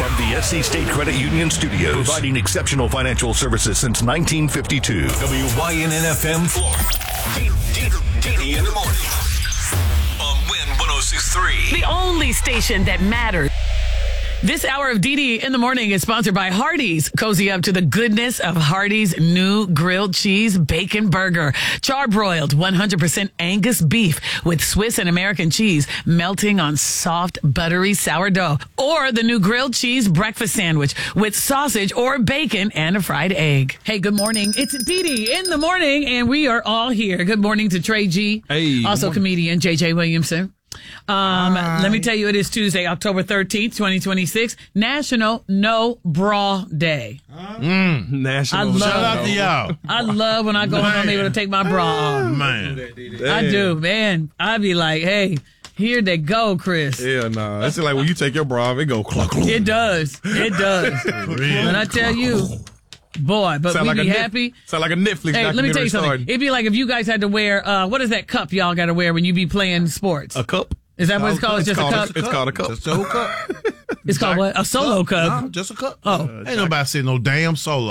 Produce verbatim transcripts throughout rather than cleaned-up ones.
From the S C State Credit Union Studios, providing exceptional financial services since nineteen fifty-two. W Y N N F M Florida. Dee in the morning. On Win one oh six point three. The only station that matters. This hour of Dee in the morning is sponsored by Hardee's. Cozy up to the goodness of Hardee's new grilled cheese bacon burger. Charbroiled one hundred percent Angus beef with Swiss and American cheese melting on soft, buttery sourdough. Or the new grilled cheese breakfast sandwich with sausage or bacon and a fried egg. Hey, good morning. It's Dee in the morning, and we are all here. Good morning to Trey G. Hey. Also comedian J J Williamson. Um, let me tell you, it is Tuesday, October thirteenth, twenty twenty-six, National No Bra Day. Mm, national. I love, Shout out to y'all. I love when I go home, I'm able to take my bra off. Man. I do, man. I be like, hey, here they go, Chris. Yeah, nah. It's like when you take your bra off, it go cluck, cluck. It does. It does. And I tell you, boy, but Sound we like be a Net- happy. Sound like a Netflix Hey, let me tell you documentary something. starting. It'd be like if you guys had to wear, uh, what is that cup y'all got to wear when you be playing sports? A cup? Is that what it's called? It's just called a cup? It's called a cup. Just a whole cup. It's called what? A solo cup. Nah, just a cup. Oh. Ain't nobody saying no damn solo.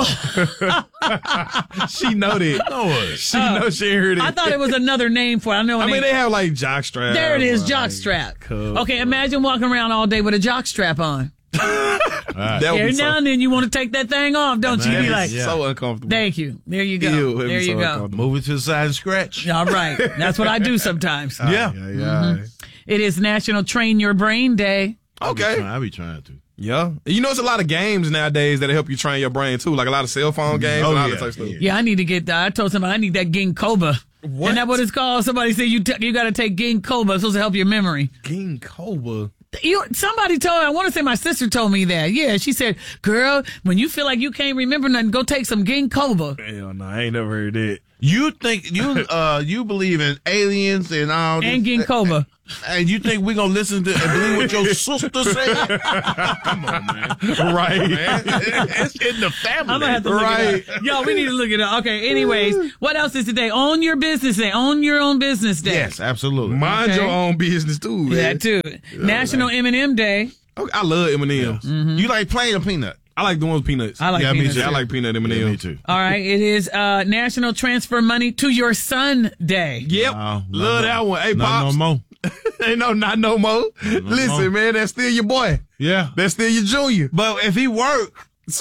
She know that. No it. She know she ain't heard it. I thought it was another name for it. I know. I when mean, they, they have like jock strap. there it is, like, jock strap. cup. Okay, imagine walking around all day with a jock strap on. That would Every be so, now and then you want to take that thing off, don't you? You be like, Yeah. so uncomfortable. thank you. There you go. Ew, it'd be there so you go. uncomfortable. Move it to the side and scratch. All right. That's what I do sometimes. Yeah. Yeah, yeah. It is National Train Your Brain Day. Okay. I be trying to. Yeah. You know, it's a lot of games nowadays that help you train your brain too, like a lot of cell phone games Oh, and all yeah, that type of stuff. yeah. Yeah, I need to get that. I told somebody I need that ginkgo. What? Isn't that what it's called? Somebody said you t- you got to take ginkgo. It's supposed to help your memory. King Cobra. You, somebody told I want to say my sister told me that. Yeah, she said, girl, when you feel like you can't remember nothing, go take some ginkgo. Hell no, I ain't never heard that. You think you uh you believe in aliens and all this, And ginkgo. and you think we gonna listen to and believe what your sister said? Come on, man. Right. Man, it's in the family. I'm gonna have to look Right. it up. Yo, we need to look it up. Okay, anyways, what else is today? Own your business day. Own your own business day. Yes, absolutely. Mind Okay. your own business too, man. That too. National M and M Day. Okay, I love M and M's. You like plain or peanut? I like the ones with peanuts. I like Yeah, me peanuts. too. Yeah, I like peanut M and M's. Yeah, me too. All right, it is uh, National Transfer Money to Your Son Day. Yep. No, love no, that one. Hey, Not Pops. no more. Ain't no, not no more. Listen, more. man, that's still your boy. Yeah. That's still your junior. But if he work, So,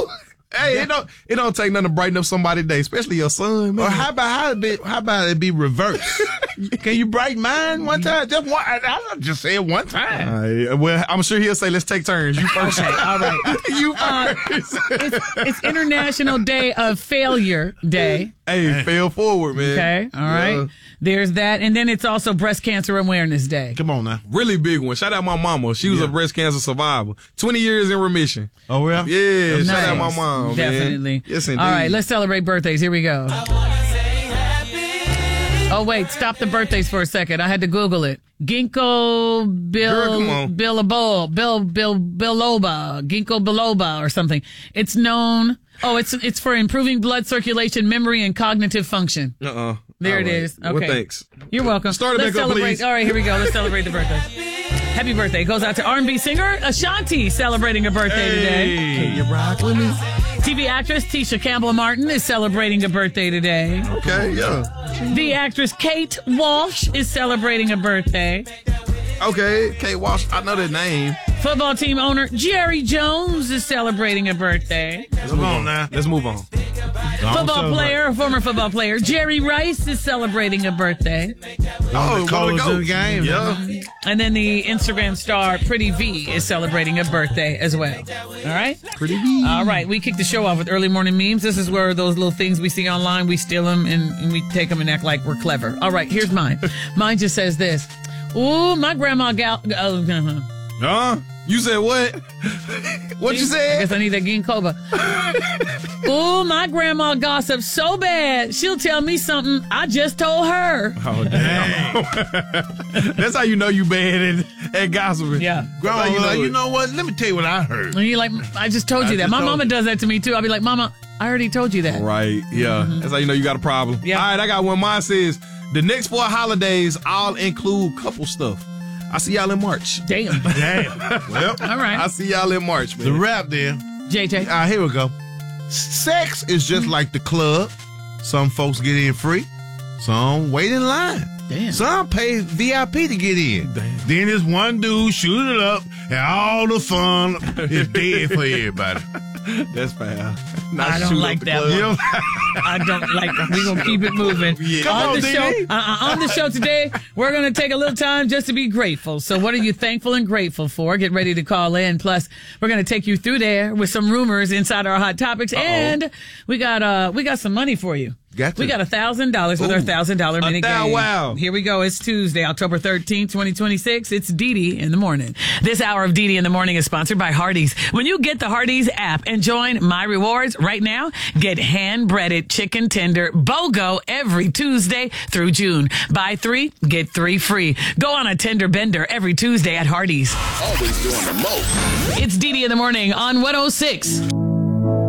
hey, it don't it don't take nothing to brighten up somebody's day, especially your son, man. or how about how it be, how about it be reversed? Can you brighten mine one time? Just one. I, I just say it one time. All right, well, I'm sure he'll say, let's take turns. You first. Okay, all right. you Uh, first. It's, it's International Day of Failure Day. Hey, fail forward, man. Okay, all right. Yeah. There's that, and then it's also Breast Cancer Awareness Day. Come on now. Really big one. Shout out my mama. She was Yeah. a breast cancer survivor. twenty years in remission. Oh yeah. Yeah, shout out my Nice. mom, man. Definitely. Yes, indeed. All right, let's celebrate birthdays. Here we go. Oh, wait, stop the birthdays for a second. I had to Google it. Ginkgo Girl, come bil, on. biloba, bil, bil, biloba, ginkgo biloba or something. It's known, oh, it's it's for improving blood circulation, memory, and cognitive function. Uh-uh. There All it right. is. Okay. Well, thanks. You're welcome. Start it Let's back up, celebrate. please. All right, here we go. Let's celebrate the birthday. Happy birthday goes out to R and B singer Ashanti celebrating a birthday today. Can you rock with me? T V actress Tisha Campbell Martin is celebrating a birthday today. Okay, yeah. The actress Kate Walsh is celebrating a birthday. Okay, Kate Walsh, I know that name. Football team owner Jerry Jones is celebrating a birthday. Come on now. Let's move on. Football player, former football player Jerry Rice is celebrating a birthday. Oh, the colors go. of the game. Yeah. And then the Instagram star Pretty V is celebrating a birthday as well. All right? Pretty V. All right, we kick the show off with early morning memes. This is where those little things we see online, we steal them and, and we take them and act like we're clever. All right, here's mine. Mine just says this. Ooh, my grandma gal. Uh, uh-huh. Huh? You said what? What you I said? guess I need that ginkgo. Ooh, my grandma gossips so bad. She'll tell me something I just told her. Oh, damn. That's how you know you bad at, at gossiping. Yeah. Grandma That's how was like, know you it. know what? Let me tell you what I heard. And you're like, I just told you I that. just My told mama you. does that to me too. I'll be like, Mama, I already told you that. Right, yeah. That's how you know you got a problem. Yeah. All right, I got one. Mine says, the next four holidays all include couple stuff. I see y'all in March. Damn. Damn. Well, All right. I see y'all in March, man. the rap then. J J. Ah, here we go. Sex is just like the club. Some folks get in free. Some wait in line. Damn. Some pay V I P to get in. Damn. Then there's one dude shoot it up, and all the fun is dead for everybody. That's foul. I don't like that one. You know? I don't like that. We're going to keep it moving. Yeah. Come on, on, the D D. show, uh, on the show today, we're going to take a little time just to be grateful. So what are you thankful and grateful for? Get ready to call in. Plus, we're going to take you through there with some rumors inside our Hot Topics. Uh-oh. And we got uh we got some money for you. Got to. We got a thousand dollars with our thousand dollar mini thou- game. wow. Here we go. It's Tuesday, October thirteenth, twenty twenty-six. It's Dee Dee in the morning. This hour of Dee Dee in the morning is sponsored by Hardee's. When you get the Hardee's app and join My Rewards right now, get hand breaded chicken tender BOGO every Tuesday through June. Buy three, get three free. Go on a tender bender every Tuesday at Hardee's. Always doing the most. It's Dee Dee in the morning on one oh six.